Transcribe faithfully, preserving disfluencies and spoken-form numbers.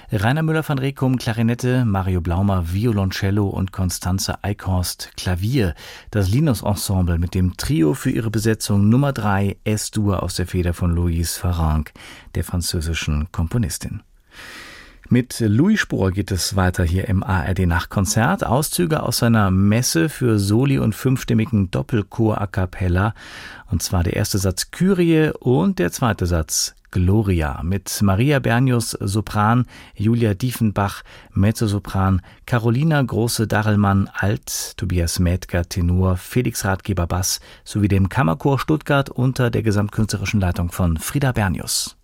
Rainer Müller van Rekum, Klarinette, Mario Blaumer, Violoncello und Constanze Eichhorst, Klavier. Das Linus-Ensemble mit dem Trio für ihre Besetzung Nummer drei, S-Dur aus der Feder von Louise Farrenc, der französischen Komponistin. Mit Louis Spohr geht es weiter hier im A R D-Nachtkonzert. Auszüge aus seiner Messe für Soli und fünfstimmigen Doppelchor a cappella. Und zwar der erste Satz Kyrie und der zweite Satz Gloria. Mit Maria Bernius Sopran, Julia Diefenbach Mezzosopran, Carolina Große-Darrellmann Alt, Tobias Mädger Tenor, Felix Ratgeber Bass sowie dem Kammerchor Stuttgart unter der gesamtkünstlerischen Leitung von Frieda Bernius.